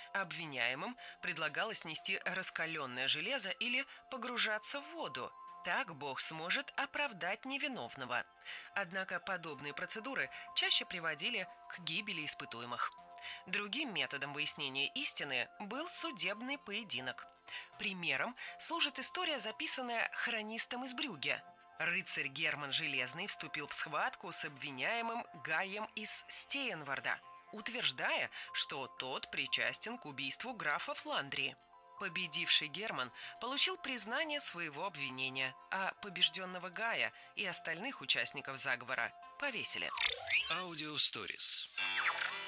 Обвиняемым предлагалось нести раскаленное железо или погружаться в воду. Так Бог сможет оправдать невиновного. Однако подобные процедуры чаще приводили к гибели испытуемых. Другим методом выяснения истины был судебный поединок. Примером служит история, записанная хронистом из Брюгге. Рыцарь Герман Железный вступил в схватку с обвиняемым Гаем из Стейнварда, утверждая, что тот причастен к убийству графа Фландрии. Победивший Герман получил признание своего обвинения, а побежденного Гая и остальных участников заговора повесили. Аудиосторис.